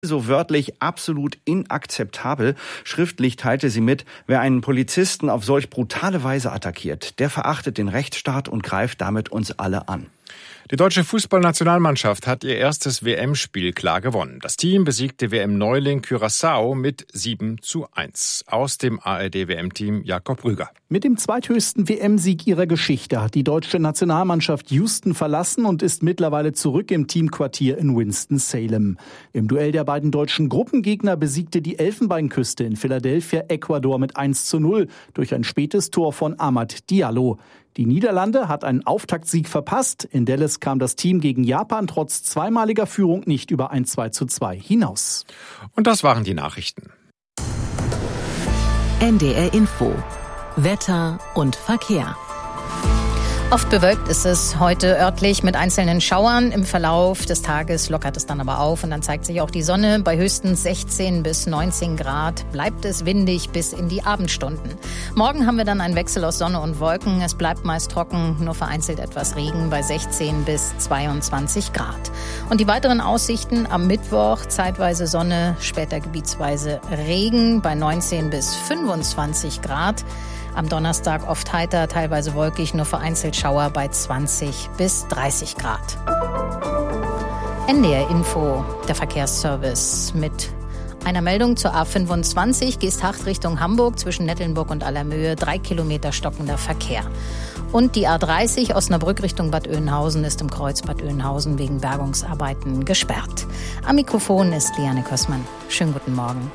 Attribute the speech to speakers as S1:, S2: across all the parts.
S1: So wörtlich absolut inakzeptabel. Schriftlich teilte sie mit, wer einen Polizisten auf solch brutale Weise attackiert, der verachtet den Rechtsstaat und greift damit uns alle an.
S2: Die deutsche Fußballnationalmannschaft hat ihr erstes WM-Spiel klar gewonnen. Das Team besiegte WM-Neuling Curaçao mit 7:1. Aus dem ARD-WM-Team Jakob Rüger.
S3: Mit dem zweithöchsten WM-Sieg ihrer Geschichte hat die deutsche Nationalmannschaft Houston verlassen und ist mittlerweile zurück im Teamquartier in Winston-Salem. Im Duell der beiden deutschen Gruppengegner besiegte die Elfenbeinküste in Philadelphia Ecuador mit 1:0 durch ein spätes Tor von Amad Diallo. Die Niederlande hat einen Auftaktsieg verpasst. In Dallas kam das Team gegen Japan trotz zweimaliger Führung nicht über ein 2:2 hinaus.
S2: Und das waren die Nachrichten.
S4: NDR Info. Wetter und Verkehr.
S5: Oft bewölkt ist es heute örtlich mit einzelnen Schauern. Im Verlauf des Tages lockert es dann aber auf und dann zeigt sich auch die Sonne. Bei höchstens 16 bis 19 Grad bleibt es windig bis in die Abendstunden. Morgen haben wir dann einen Wechsel aus Sonne und Wolken. Es bleibt meist trocken, nur vereinzelt etwas Regen bei 16 bis 22 Grad. Und die weiteren Aussichten am Mittwoch: zeitweise Sonne, später gebietsweise Regen bei 19 bis 25 Grad. Am Donnerstag oft heiter, teilweise wolkig, nur vereinzelt Schauer bei 20 bis 30 Grad. NDR Info, der Verkehrsservice mit einer Meldung zur A25, Geesthacht Richtung Hamburg zwischen Nettelnburg und Allermöhe, 3 Kilometer stockender Verkehr. Und die A30 Osnabrück Richtung Bad Oeynhausen ist im Kreuz Bad Oeynhausen wegen Bergungsarbeiten gesperrt. Am Mikrofon ist Liane Kössmann. Schönen guten Morgen.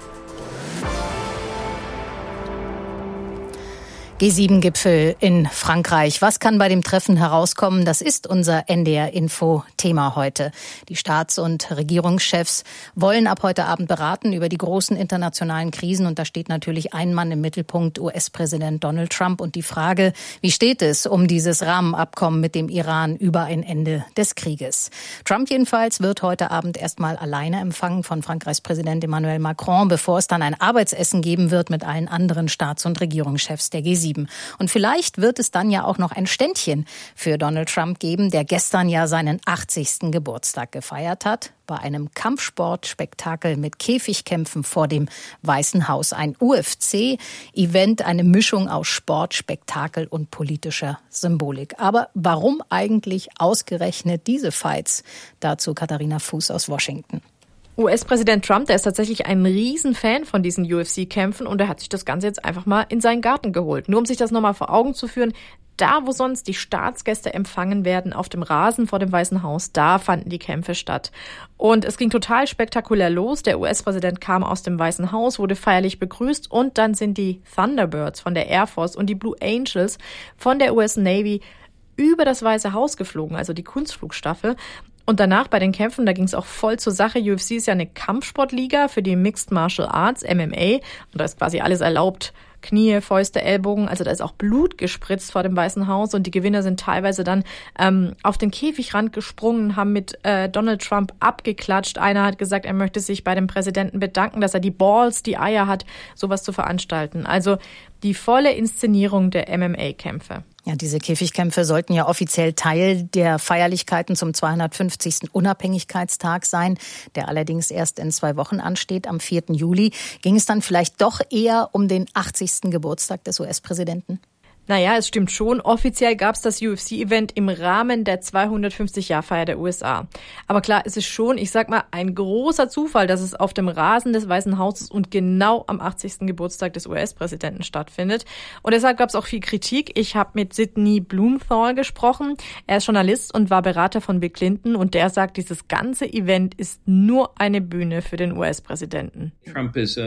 S5: G7-Gipfel in Frankreich. Was kann bei dem Treffen herauskommen? Das ist unser NDR-Info-Thema heute. Die Staats- und Regierungschefs wollen ab heute Abend beraten über die großen internationalen Krisen. Und da steht natürlich ein Mann im Mittelpunkt, US-Präsident Donald Trump. Und die Frage, wie steht es um dieses Rahmenabkommen mit dem Iran über ein Ende des Krieges? Trump jedenfalls wird heute Abend erstmal alleine empfangen von Frankreichs Präsident Emmanuel Macron, bevor es dann ein Arbeitsessen geben wird mit allen anderen Staats- und Regierungschefs der G7. Und vielleicht wird es dann ja auch noch ein Ständchen für Donald Trump geben, der gestern ja seinen 80. Geburtstag gefeiert hat, bei einem Kampfsportspektakel mit Käfigkämpfen vor dem Weißen Haus. Ein UFC-Event, eine Mischung aus Sport, Spektakel und politischer Symbolik. Aber warum eigentlich ausgerechnet diese Fights? Dazu Katharina Fuß aus Washington.
S6: US-Präsident Trump, der ist tatsächlich ein Riesenfan von diesen UFC-Kämpfen und er hat sich das Ganze jetzt einfach mal in seinen Garten geholt. Nur um sich das nochmal vor Augen zu führen, da wo sonst die Staatsgäste empfangen werden, auf dem Rasen vor dem Weißen Haus, da fanden die Kämpfe statt. Und es ging total spektakulär los. Der US-Präsident kam aus dem Weißen Haus, wurde feierlich begrüßt und dann sind die Thunderbirds von der Air Force und die Blue Angels von der US Navy über das Weiße Haus geflogen, also die Kunstflugstaffel. Und danach bei den Kämpfen, da ging es auch voll zur Sache. UFC ist ja eine Kampfsportliga für die Mixed Martial Arts, MMA. Und da ist quasi alles erlaubt. Knie, Fäuste, Ellbogen. Also da ist auch Blut gespritzt vor dem Weißen Haus. Und die Gewinner sind teilweise dann auf den Käfigrand gesprungen, haben mit Donald Trump abgeklatscht. Einer hat gesagt, er möchte sich bei dem Präsidenten bedanken, dass er die Balls, die Eier hat, sowas zu veranstalten. Also die volle Inszenierung der MMA-Kämpfe.
S5: Ja, diese Käfigkämpfe sollten ja offiziell Teil der Feierlichkeiten zum 250. Unabhängigkeitstag sein, der allerdings erst in 2 Wochen ansteht, am 4. Juli. Ging es dann vielleicht doch eher um den 80. Geburtstag des US-Präsidenten?
S6: Naja, es stimmt schon. Offiziell gab es das UFC-Event im Rahmen der 250-Jahr-Feier der USA. Aber klar, es ist schon, ich sag mal, ein großer Zufall, dass es auf dem Rasen des Weißen Hauses und genau am 80. Geburtstag des US-Präsidenten stattfindet. Und deshalb gab es auch viel Kritik. Ich habe mit Sidney Blumenthal gesprochen. Er ist Journalist und war Berater von Bill Clinton. Und der sagt, dieses ganze Event ist nur eine Bühne für den US-Präsidenten.
S7: Trump ist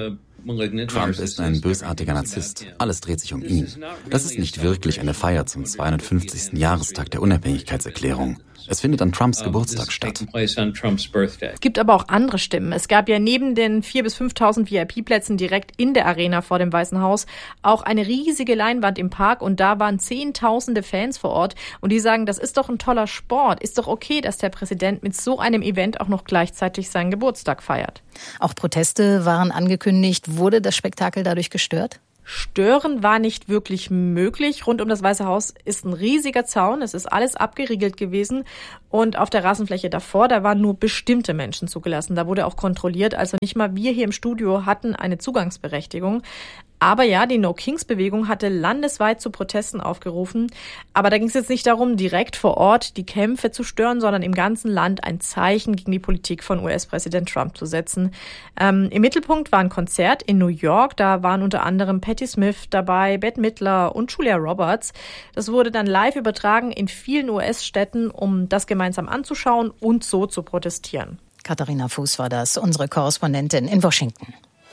S7: ein bösartiger Narzisst. Alles dreht sich um ihn. Das ist nicht wirklich eine Feier zum 250. Jahrestag der Unabhängigkeitserklärung. Es findet an Trumps Geburtstag statt.
S6: Es gibt aber auch andere Stimmen. Es gab ja neben den 4.000 bis 5.000 VIP-Plätzen direkt in der Arena vor dem Weißen Haus auch eine riesige Leinwand im Park und da waren Zehntausende Fans vor Ort und die sagen, das ist doch ein toller Sport. Ist doch okay, dass der Präsident mit so einem Event auch noch gleichzeitig seinen Geburtstag feiert.
S5: Auch Proteste waren angekündigt. Wurde das Spektakel dadurch gestört?
S6: Stören war nicht wirklich möglich. Rund um das Weiße Haus ist ein riesiger Zaun. Es ist alles abgeriegelt gewesen. Und auf der Rasenfläche davor, da waren nur bestimmte Menschen zugelassen. Da wurde auch kontrolliert. Also nicht mal wir hier im Studio hatten eine Zugangsberechtigung. Aber ja, die No-Kings-Bewegung hatte landesweit zu Protesten aufgerufen. Aber da ging es jetzt nicht darum, direkt vor Ort die Kämpfe zu stören, sondern im ganzen Land ein Zeichen gegen die Politik von US-Präsident Trump zu setzen. Im Mittelpunkt war ein Konzert in New York. Da waren unter anderem Patti Smith dabei, Bette Midler und Julia Roberts. Das wurde dann live übertragen in vielen US-Städten, um das gemeinsam anzuschauen und so zu protestieren.
S5: Katharina Fuß war das, unsere Korrespondentin in Washington.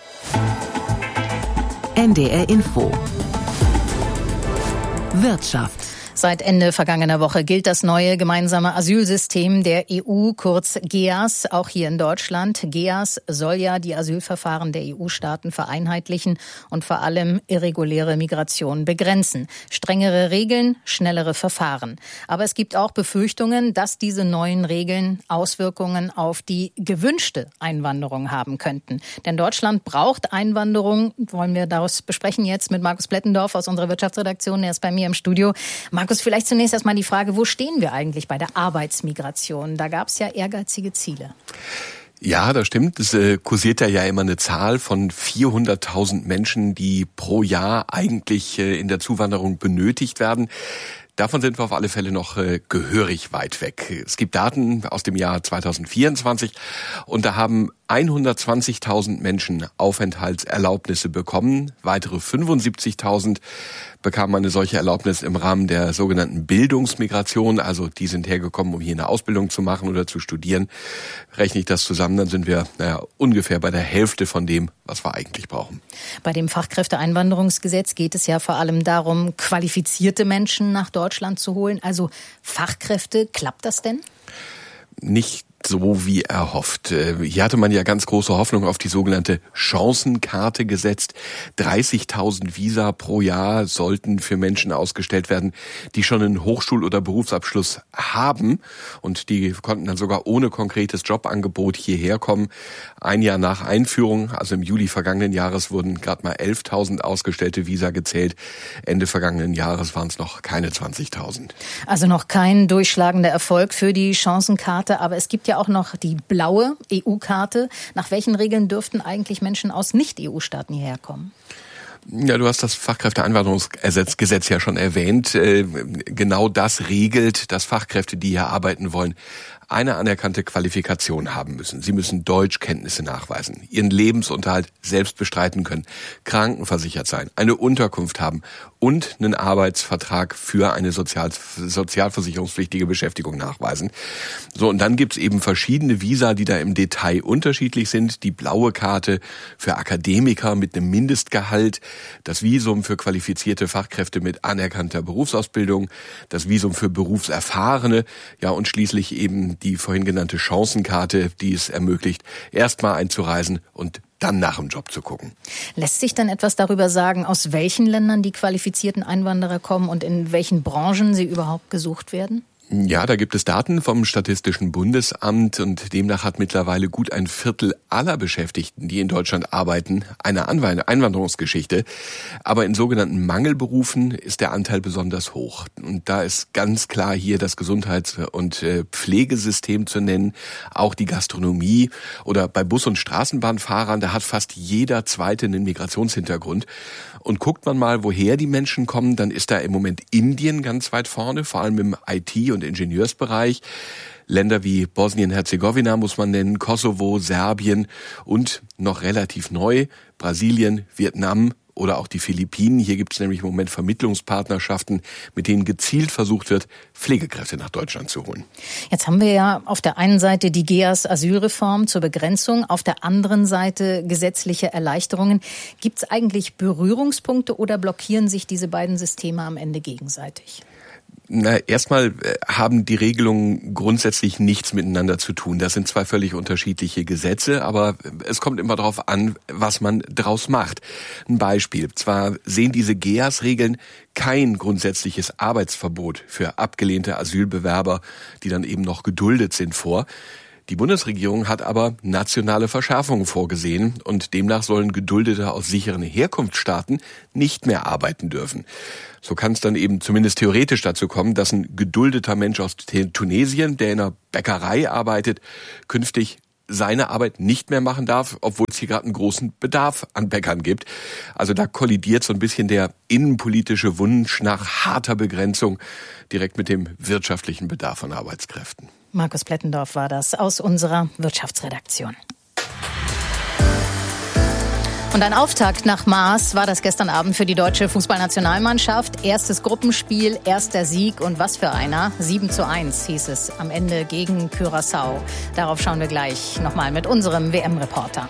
S4: NDR Info. Wirtschaft.
S5: Seit Ende vergangener Woche gilt das neue gemeinsame Asylsystem der EU, kurz GEAS, auch hier in Deutschland. GEAS soll ja die Asylverfahren der EU-Staaten vereinheitlichen und vor allem irreguläre Migration begrenzen. Strengere Regeln, schnellere Verfahren. Aber es gibt auch Befürchtungen, dass diese neuen Regeln Auswirkungen auf die gewünschte Einwanderung haben könnten. Denn Deutschland braucht Einwanderung. Wollen wir daraus besprechen jetzt mit Markus Plettendorf aus unserer Wirtschaftsredaktion. Er ist bei mir im Studio. Markus, vielleicht zunächst erstmal die Frage, wo stehen wir eigentlich bei der Arbeitsmigration? Da gab es ja ehrgeizige Ziele.
S8: Ja, das stimmt. Es kursiert ja immer eine Zahl von 400.000 Menschen, die pro Jahr eigentlich in der Zuwanderung benötigt werden. Davon sind wir auf alle Fälle noch gehörig weit weg. Es gibt Daten aus dem Jahr 2024 und da haben 120.000 Menschen Aufenthaltserlaubnisse bekommen. Weitere 75.000 bekamen eine solche Erlaubnis im Rahmen der sogenannten Bildungsmigration. Also die sind hergekommen, um hier eine Ausbildung zu machen oder zu studieren. Rechne ich das zusammen, dann sind wir ungefähr bei der Hälfte von dem, was wir eigentlich brauchen.
S5: Bei dem Fachkräfteeinwanderungsgesetz geht es ja vor allem darum, qualifizierte Menschen nach Deutschland zu holen. Also Fachkräfte, klappt das denn?
S8: Nicht so wie erhofft. Hier hatte man ja ganz große Hoffnung auf die sogenannte Chancenkarte gesetzt. 30.000 Visa pro Jahr sollten für Menschen ausgestellt werden, die schon einen Hochschul- oder Berufsabschluss haben. Und die konnten dann sogar ohne konkretes Jobangebot hierher kommen. Ein Jahr nach Einführung, also im Juli vergangenen Jahres, wurden gerade mal 11.000 ausgestellte Visa gezählt. Ende vergangenen Jahres waren es noch keine 20.000.
S5: Also noch kein durchschlagender Erfolg für die Chancenkarte. Aber es gibt ja auch noch die blaue EU-Karte. Nach welchen Regeln dürften eigentlich Menschen aus Nicht-EU-Staaten hierher kommen?
S8: Ja, du hast das Fachkräfteeinwanderungsgesetz ja schon erwähnt. Genau das regelt, dass Fachkräfte, die hier arbeiten wollen, eine anerkannte Qualifikation haben müssen. Sie müssen Deutschkenntnisse nachweisen, ihren Lebensunterhalt selbst bestreiten können, krankenversichert sein, eine Unterkunft haben und einen Arbeitsvertrag für eine sozialversicherungspflichtige Beschäftigung nachweisen. So, und dann gibt's eben verschiedene Visa, die da im Detail unterschiedlich sind. Die blaue Karte für Akademiker mit einem Mindestgehalt, das Visum für qualifizierte Fachkräfte mit anerkannter Berufsausbildung, das Visum für Berufserfahrene, ja, und schließlich eben die vorhin genannte Chancenkarte, die es ermöglicht, erstmal einzureisen und dann nach dem Job zu gucken.
S5: Lässt sich dann etwas darüber sagen, aus welchen Ländern die qualifizierten Einwanderer kommen und in welchen Branchen sie überhaupt gesucht werden?
S8: Ja, da gibt es Daten vom Statistischen Bundesamt und demnach hat mittlerweile gut ein Viertel aller Beschäftigten, die in Deutschland arbeiten, eine Einwanderungsgeschichte. Aber in sogenannten Mangelberufen ist der Anteil besonders hoch. Und da ist ganz klar hier das Gesundheits- und Pflegesystem zu nennen, auch die Gastronomie oder bei Bus- und Straßenbahnfahrern, da hat fast jeder Zweite einen Migrationshintergrund. Und guckt man mal, woher die Menschen kommen, dann ist da im Moment Indien ganz weit vorne, vor allem im IT- und Ingenieursbereich. Länder wie Bosnien-Herzegowina muss man nennen, Kosovo, Serbien und noch relativ neu Brasilien, Vietnam oder auch die Philippinen. Hier gibt es nämlich im Moment Vermittlungspartnerschaften, mit denen gezielt versucht wird, Pflegekräfte nach Deutschland zu holen.
S5: Jetzt haben wir ja auf der einen Seite die GEAS-Asylreform zur Begrenzung, auf der anderen Seite gesetzliche Erleichterungen. Gibt es eigentlich Berührungspunkte oder blockieren sich diese beiden Systeme am Ende gegenseitig?
S8: Na, erstmal haben die Regelungen grundsätzlich nichts miteinander zu tun. Das sind zwei völlig unterschiedliche Gesetze, aber es kommt immer darauf an, was man draus macht. Ein Beispiel. Zwar sehen diese GEAS-Regeln kein grundsätzliches Arbeitsverbot für abgelehnte Asylbewerber, die dann eben noch geduldet sind, vor. Die Bundesregierung hat aber nationale Verschärfungen vorgesehen und demnach sollen Geduldete aus sicheren Herkunftsstaaten nicht mehr arbeiten dürfen. So kann es dann eben zumindest theoretisch dazu kommen, dass ein geduldeter Mensch aus Tunesien, der in einer Bäckerei arbeitet, künftig seine Arbeit nicht mehr machen darf, obwohl es hier gerade einen großen Bedarf an Bäckern gibt. Also da kollidiert so ein bisschen der innenpolitische Wunsch nach harter Begrenzung direkt mit dem wirtschaftlichen Bedarf an Arbeitskräften.
S5: Markus Plettendorf war das aus unserer Wirtschaftsredaktion. Und ein Auftakt nach Maß war das gestern Abend für die deutsche Fußballnationalmannschaft. Erstes Gruppenspiel, erster Sieg und was für einer. 7:1 hieß es am Ende gegen Curaçao. Darauf schauen wir gleich nochmal mit unserem WM-Reporter.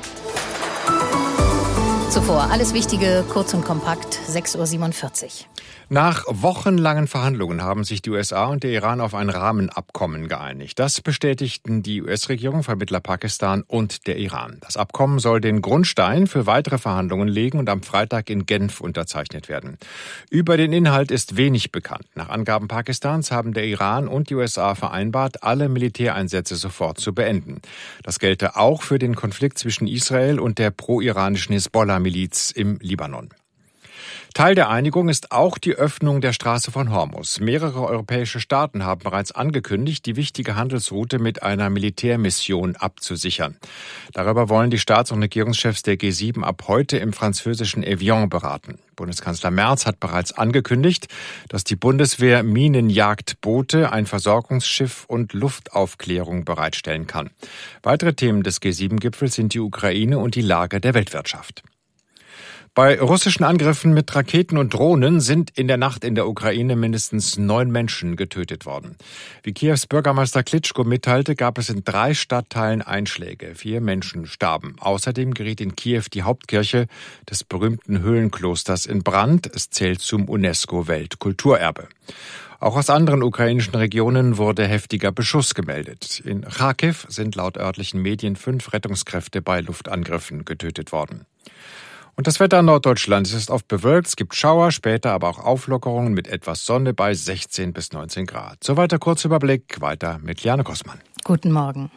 S5: Zuvor alles Wichtige, kurz und kompakt, 6:47 Uhr.
S2: Nach wochenlangen Verhandlungen haben sich die USA und der Iran auf ein Rahmenabkommen geeinigt. Das bestätigten die US-Regierung, Vermittler Pakistan und der Iran. Das Abkommen soll den Grundstein für weitere Verhandlungen legen und am Freitag in Genf unterzeichnet werden. Über den Inhalt ist wenig bekannt. Nach Angaben Pakistans haben der Iran und die USA vereinbart, alle Militäreinsätze sofort zu beenden. Das gelte auch für den Konflikt zwischen Israel und der pro-iranischen Hisbollah-Miliz im Libanon. Teil der Einigung ist auch die Öffnung der Straße von Hormuz. Mehrere europäische Staaten haben bereits angekündigt, die wichtige Handelsroute mit einer Militärmission abzusichern. Darüber wollen die Staats- und Regierungschefs der G7 ab heute im französischen Evian beraten. Bundeskanzler Merz hat bereits angekündigt, dass die Bundeswehr Minenjagdboote, ein Versorgungsschiff und Luftaufklärung bereitstellen kann. Weitere Themen des G7-Gipfels sind die Ukraine und die Lage der Weltwirtschaft. Bei russischen Angriffen mit Raketen und Drohnen sind in der Nacht in der Ukraine mindestens 9 Menschen getötet worden. Wie Kiews Bürgermeister Klitschko mitteilte, gab es in 3 Stadtteilen Einschläge. 4 Menschen starben. Außerdem geriet in Kiew die Hauptkirche des berühmten Höhlenklosters in Brand. Es zählt zum UNESCO-Weltkulturerbe. Auch aus anderen ukrainischen Regionen wurde heftiger Beschuss gemeldet. In Kharkiv sind laut örtlichen Medien 5 Rettungskräfte bei Luftangriffen getötet worden. Und das Wetter in Norddeutschland, es ist oft bewölkt, es gibt Schauer, später aber auch Auflockerungen mit etwas Sonne bei 16 bis 19 Grad. Soweit der Kurzüberblick, weiter mit Liane Kossmann.
S5: Guten Morgen.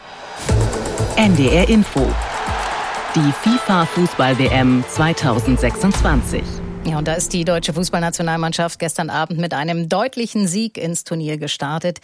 S4: NDR Info. Die FIFA-Fußball-WM 2026.
S5: Ja, und da ist die deutsche Fußballnationalmannschaft gestern Abend mit einem deutlichen Sieg ins Turnier gestartet.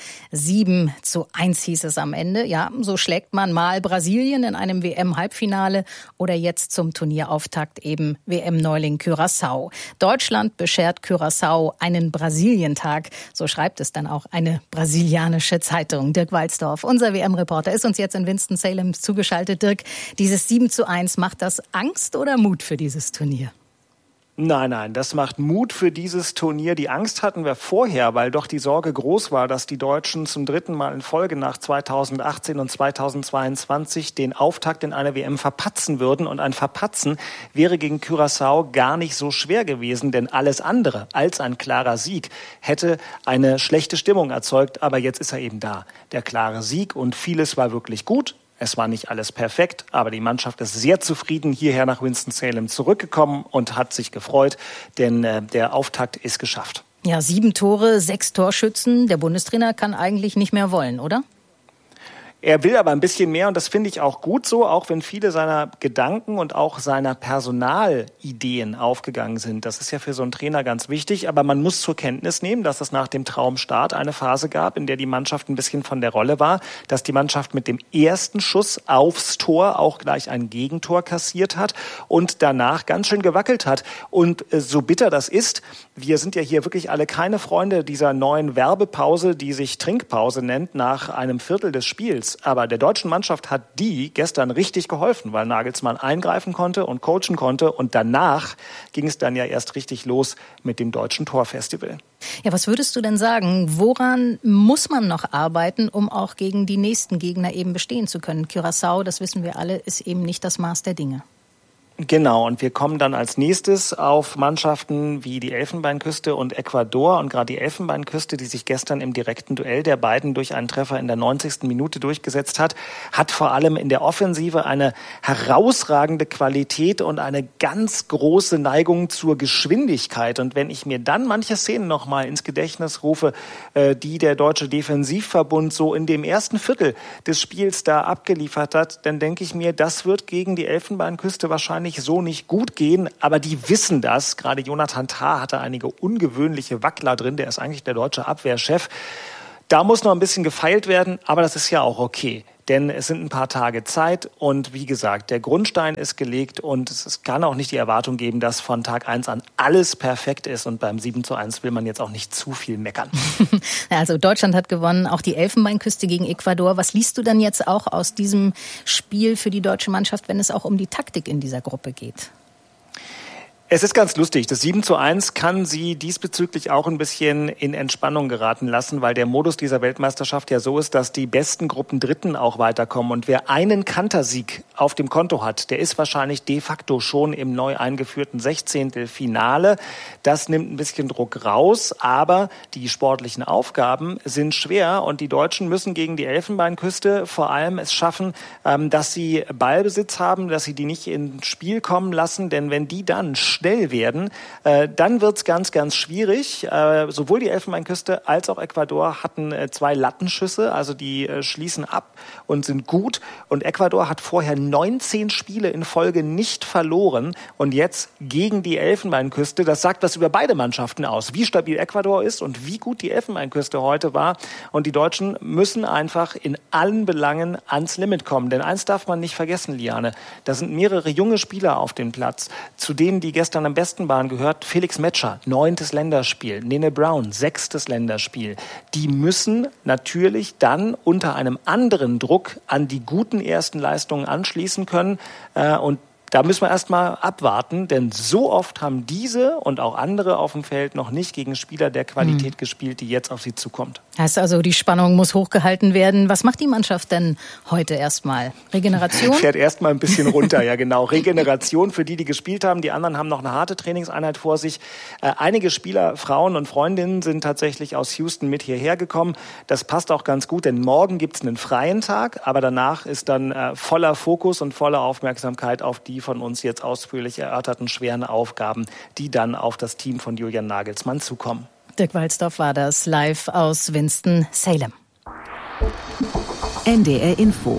S5: 7:1 hieß es am Ende. Ja, so schlägt man mal Brasilien in einem WM-Halbfinale oder jetzt zum Turnierauftakt eben WM-Neuling Curaçao. Deutschland beschert Curaçao einen Brasilientag. So schreibt es dann auch eine brasilianische Zeitung. Dirk Walzdorf, unser WM-Reporter, ist uns jetzt in Winston-Salem zugeschaltet. Dirk, dieses 7:1, macht das Angst oder Mut für dieses Turnier?
S9: Nein, das macht Mut für dieses Turnier. Die Angst hatten wir vorher, weil doch die Sorge groß war, dass die Deutschen zum 3. Mal in Folge nach 2018 und 2022 den Auftakt in eine WM verpatzen würden. Und ein Verpatzen wäre gegen Curaçao gar nicht so schwer gewesen, denn alles andere als ein klarer Sieg hätte eine schlechte Stimmung erzeugt. Aber jetzt ist er eben da, der klare Sieg, und vieles war wirklich gut. Es war nicht alles perfekt, aber die Mannschaft ist sehr zufrieden hierher nach Winston-Salem zurückgekommen und hat sich gefreut, denn der Auftakt ist geschafft.
S5: Ja, 7 Tore, 6 Torschützen. Der Bundestrainer kann eigentlich nicht mehr wollen, oder?
S9: Er will aber ein bisschen mehr, und das finde ich auch gut so, auch wenn viele seiner Gedanken und auch seiner Personalideen aufgegangen sind. Das ist ja für so einen Trainer ganz wichtig, aber man muss zur Kenntnis nehmen, dass es nach dem Traumstart eine Phase gab, in der die Mannschaft ein bisschen von der Rolle war, dass die Mannschaft mit dem ersten Schuss aufs Tor auch gleich ein Gegentor kassiert hat und danach ganz schön gewackelt hat. Und so bitter das ist, wir sind ja hier wirklich alle keine Freunde dieser neuen Werbepause, die sich Trinkpause nennt, nach einem Viertel des Spiels. Aber der deutschen Mannschaft hat die gestern richtig geholfen, weil Nagelsmann eingreifen konnte und coachen konnte. Und danach ging es dann ja erst richtig los mit dem deutschen Torfestival.
S5: Ja, was würdest du denn sagen? Woran muss man noch arbeiten, um auch gegen die nächsten Gegner eben bestehen zu können? Curaçao, das wissen wir alle, ist eben nicht das Maß der Dinge.
S9: Genau, und wir kommen dann als nächstes auf Mannschaften wie die Elfenbeinküste und Ecuador. Und gerade die Elfenbeinküste, die sich gestern im direkten Duell der beiden durch einen Treffer in der 90. Minute durchgesetzt hat, hat vor allem in der Offensive eine herausragende Qualität und eine ganz große Neigung zur Geschwindigkeit. Und wenn ich mir dann manche Szenen nochmal ins Gedächtnis rufe, die der Deutsche Defensivverbund so in dem ersten Viertel des Spiels da abgeliefert hat, dann denke ich mir, das wird gegen die Elfenbeinküste wahrscheinlich wahrscheinlich so nicht gut gehen, aber die wissen das. Gerade Jonathan Tah hatte einige ungewöhnliche Wackler drin, der ist eigentlich der deutsche Abwehrchef. Da muss noch ein bisschen gefeilt werden, aber das ist ja auch okay. Denn es sind ein paar Tage Zeit und wie gesagt, der Grundstein ist gelegt und es kann auch nicht die Erwartung geben, dass von Tag 1 an alles perfekt ist und beim 7:1 will man jetzt auch nicht zu viel meckern.
S5: Also Deutschland hat gewonnen, auch die Elfenbeinküste gegen Ecuador. Was liest du dann jetzt auch aus diesem Spiel für die deutsche Mannschaft, wenn es auch um die Taktik in dieser Gruppe geht?
S9: Es ist ganz lustig. Das 7:1 kann sie diesbezüglich auch ein bisschen in Entspannung geraten lassen, weil der Modus dieser Weltmeisterschaft ja so ist, dass die besten Gruppendritten auch weiterkommen. Und wer einen Kantersieg auf dem Konto hat, der ist wahrscheinlich de facto schon im neu eingeführten 16. Finale. Das nimmt ein bisschen Druck raus, aber die sportlichen Aufgaben sind schwer und die Deutschen müssen gegen die Elfenbeinküste vor allem es schaffen, dass sie Ballbesitz haben, dass sie die nicht ins Spiel kommen lassen, denn wenn die dann schnell werden, dann wird's ganz, ganz schwierig. Sowohl die Elfenbeinküste als auch Ecuador hatten 2 Lattenschüsse, also die schließen ab und sind gut. Und Ecuador hat vorher 19 Spiele in Folge nicht verloren und jetzt gegen die Elfenbeinküste. Das sagt was über beide Mannschaften aus, wie stabil Ecuador ist und wie gut die Elfenbeinküste heute war. Und die Deutschen müssen einfach in allen Belangen ans Limit kommen. Denn eins darf man nicht vergessen, Liane, da sind mehrere junge Spieler auf dem Platz, zu denen die gestern am besten waren gehört Felix Metscher, 9. Länderspiel, Nene Brown, 6. Länderspiel. Die müssen natürlich dann unter einem anderen Druck an die guten ersten Leistungen anschließen können und da müssen wir erstmal abwarten, denn so oft haben diese und auch andere auf dem Feld noch nicht gegen Spieler der Qualität gespielt, die jetzt auf sie zukommt.
S5: Heißt also, die Spannung muss hochgehalten werden. Was macht die Mannschaft denn heute erstmal? Regeneration?
S9: Fährt erstmal ein bisschen runter, ja genau. Regeneration für die gespielt haben. Die anderen haben noch eine harte Trainingseinheit vor sich. Einige Spieler, Frauen und Freundinnen sind tatsächlich aus Houston mit hierher gekommen. Das passt auch ganz gut, denn morgen gibt's einen freien Tag, aber danach ist dann voller Fokus und voller Aufmerksamkeit auf die von uns jetzt ausführlich erörterten schweren Aufgaben, die dann auf das Team von Julian Nagelsmann zukommen.
S5: Dirk Walzdorf war das live aus Winston-Salem.
S4: NDR Info.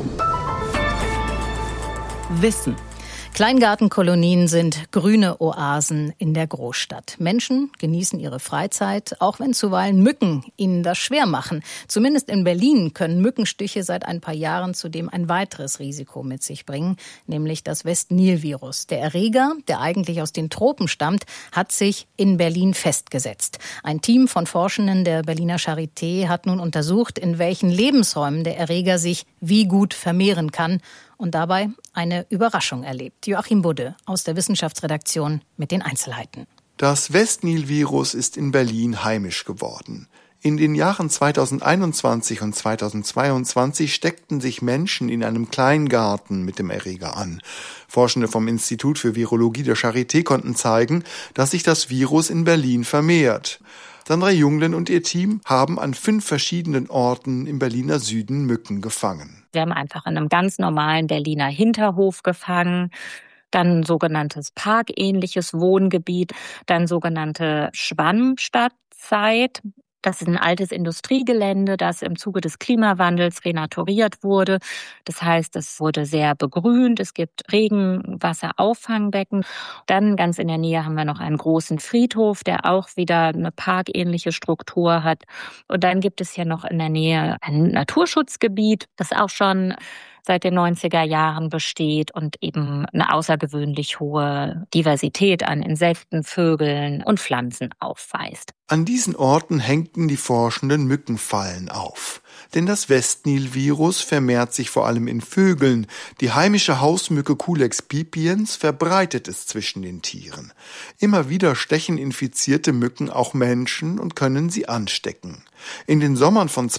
S4: Wissen.
S5: Kleingartenkolonien sind grüne Oasen in der Großstadt. Menschen genießen ihre Freizeit, auch wenn zuweilen Mücken ihnen das schwer machen. Zumindest in Berlin können Mückenstiche seit ein paar Jahren zudem ein weiteres Risiko mit sich bringen, nämlich das West-Nil-Virus. Der Erreger, der eigentlich aus den Tropen stammt, hat sich in Berlin festgesetzt. Ein Team von Forschenden der Berliner Charité hat nun untersucht, in welchen Lebensräumen der Erreger sich wie gut vermehren kann und dabei eine Überraschung erlebt. Joachim Budde aus der Wissenschaftsredaktion mit den Einzelheiten.
S10: Das West-Nil-Virus ist in Berlin heimisch geworden. In den Jahren 2021 und 2022 steckten sich Menschen in einem Kleingarten mit dem Erreger an. Forschende vom Institut für Virologie der Charité konnten zeigen, dass sich das Virus in Berlin vermehrt. Sandra Junglen und ihr Team haben an 5 verschiedenen Orten im Berliner Süden Mücken gefangen.
S11: Wir haben einfach in einem ganz normalen Berliner Hinterhof gefangen, dann ein sogenanntes parkähnliches Wohngebiet, dann sogenannte Schwammstadtzeit. Das ist ein altes Industriegelände, das im Zuge des Klimawandels renaturiert wurde. Das heißt, es wurde sehr begrünt, es gibt Regenwasserauffangbecken. Dann ganz in der Nähe haben wir noch einen großen Friedhof, der auch wieder eine parkähnliche Struktur hat. Und dann gibt es hier noch in der Nähe ein Naturschutzgebiet, das auch schon seit den 90er Jahren besteht und eben eine außergewöhnlich hohe Diversität an Insekten, Vögeln und Pflanzen aufweist.
S10: An diesen Orten hängten die Forschenden Mückenfallen auf. Denn das West-Nil-Virus vermehrt sich vor allem in Vögeln. Die heimische Hausmücke Culex pipiens verbreitet es zwischen den Tieren. Immer wieder stechen infizierte Mücken auch Menschen und können sie anstecken. In den Sommern von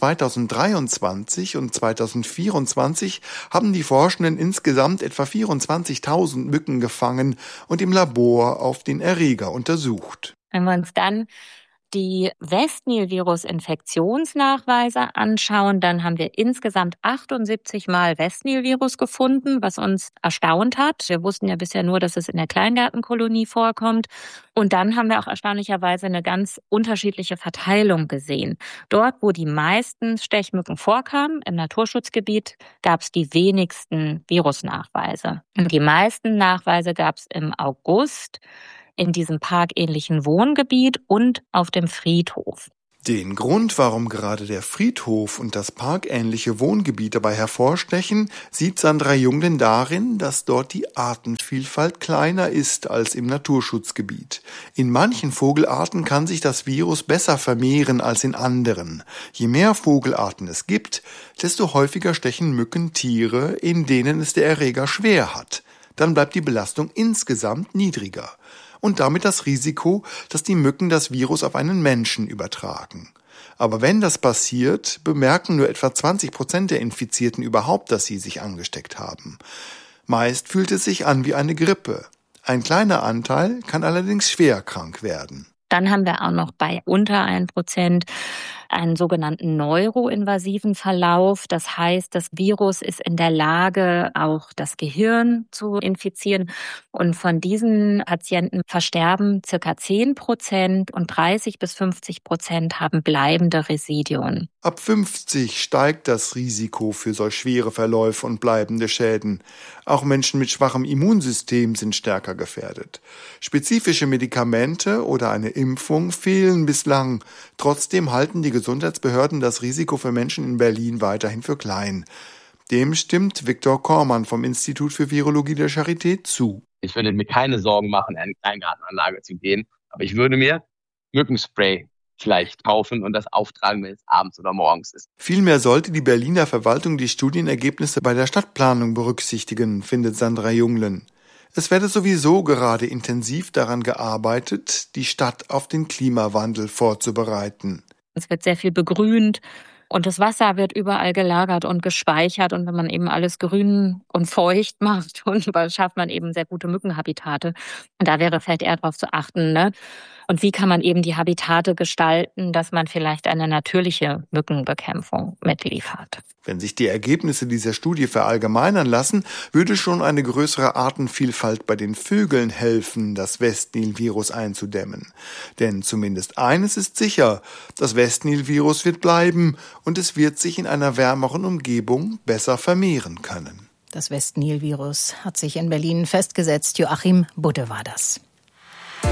S10: 2023 und 2024 haben die Forschenden insgesamt etwa 24.000 Mücken gefangen und im Labor auf den Erreger untersucht.
S11: Wenn wir uns dann die Westnil-Virus-Infektionsnachweise anschauen, dann haben wir insgesamt 78 Mal Westnil-Virus gefunden, was uns erstaunt hat. Wir wussten ja bisher nur, dass es in der Kleingartenkolonie vorkommt. Und dann haben wir auch erstaunlicherweise eine ganz unterschiedliche Verteilung gesehen. Dort, wo die meisten Stechmücken vorkamen, im Naturschutzgebiet, gab es die wenigsten Virusnachweise. Und die meisten Nachweise gab es im August, in diesem parkähnlichen Wohngebiet und auf dem Friedhof.
S10: Den Grund, warum gerade der Friedhof und das parkähnliche Wohngebiet dabei hervorstechen, sieht Sandra Junglen darin, dass dort die Artenvielfalt kleiner ist als im Naturschutzgebiet. In manchen Vogelarten kann sich das Virus besser vermehren als in anderen. Je mehr Vogelarten es gibt, desto häufiger stechen Mücken Tiere, in denen es der Erreger schwer hat. Dann bleibt die Belastung insgesamt niedriger. Und damit das Risiko, dass die Mücken das Virus auf einen Menschen übertragen. Aber wenn das passiert, bemerken nur etwa 20% der Infizierten überhaupt, dass sie sich angesteckt haben. Meist fühlt es sich an wie eine Grippe. Ein kleiner Anteil kann allerdings schwer krank werden.
S11: Dann haben wir auch noch bei unter 1% einen sogenannten neuroinvasiven Verlauf. Das heißt, das Virus ist in der Lage, auch das Gehirn zu infizieren. Und von diesen Patienten versterben ca. 10% und 30-50% haben bleibende Residuen.
S10: Ab 50 steigt das Risiko für solch schwere Verläufe und bleibende Schäden. Auch Menschen mit schwachem Immunsystem sind stärker gefährdet. Spezifische Medikamente oder eine Impfung fehlen bislang. Trotzdem halten die Gesundheitsbehörden das Risiko für Menschen in Berlin weiterhin für klein. Dem stimmt Viktor Kormann vom Institut für Virologie der Charité zu.
S12: Ich würde mir keine Sorgen machen, in eine Kleingartenanlage zu gehen, aber ich würde mir Mückenspray vielleicht kaufen und das auftragen, wenn es abends oder morgens ist.
S10: Vielmehr sollte die Berliner Verwaltung die Studienergebnisse bei der Stadtplanung berücksichtigen, findet Sandra Junglen. Es werde sowieso gerade intensiv daran gearbeitet, die Stadt auf den Klimawandel vorzubereiten.
S11: Es wird sehr viel begrünt und das Wasser wird überall gelagert und gespeichert. Und wenn man eben alles grün und feucht macht, schafft man eben sehr gute Mückenhabitate. Und da wäre vielleicht eher darauf zu achten, ne? Und wie kann man eben die Habitate gestalten, dass man vielleicht eine natürliche Mückenbekämpfung mitliefert.
S10: Wenn sich die Ergebnisse dieser Studie verallgemeinern lassen, würde schon eine größere Artenvielfalt bei den Vögeln helfen, das Westnil-Virus einzudämmen. Denn zumindest eines ist sicher, das Westnil-Virus wird bleiben und es wird sich in einer wärmeren Umgebung besser vermehren können.
S5: Das Westnil-Virus hat sich in Berlin festgesetzt. Joachim Budde war das.